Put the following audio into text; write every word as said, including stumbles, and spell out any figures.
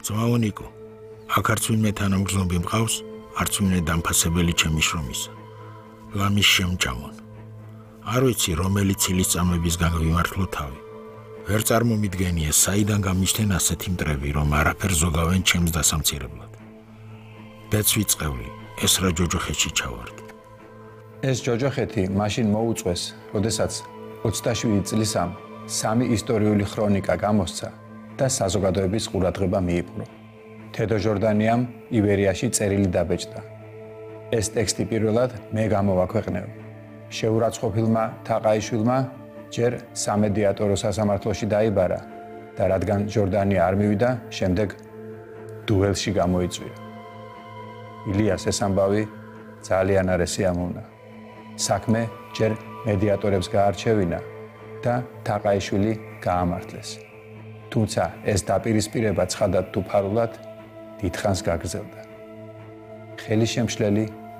ძმაო ნიკო, აქ არც ვინმე თანამგრძნობი მყავს, არც ვინმე დამფასებელი ჩემი შრომისა. ლამის შემჭამონ. არ ვიცი, რომელი ცილისწამებისგან ვიმართლო თავი. ვერ წარმომიდგენია, საიდან გამიშთენ ასეთი მტრები, რომ არაფერ ზოგავენ ჩემს დასამცირებლად. დეც ვიწყევლი, ეს რა ჯოჯოხეთში ჩავარდი. ეს ჯოჯოხეთი მაშინ მოუწვეს, როდესაც ოცდაშვიდი წლისამ სამი ისტორიული ხრონიკა გამოსცა და საზოგადოების ყურადღება მიიპყრო. თედო ჟორდანიამ იბერიაში წერილი დაბეჭდა. ეს ტექსტი პირველად მე გამოვაქვეყნებ. შეურაცხყოფილმა თაყაიშვილმა ჯერ სამედიატორო სასამართლოში დაიბარა და რადგან ჟორდანია არ მივიდა, შემდეგ დუელში გამოიწვია. ილიას ეს ამბავი ძალიან არ ესიამოვნა. საქმე ჯერ მედიატორებს გაარჩევინა და თაყაიშვილი გაამართლეს. თუმცა ეს დაპირისპირება ცხადად თუ ფარულად დიდხანს გაგრძელდა. ხელისშემშლელი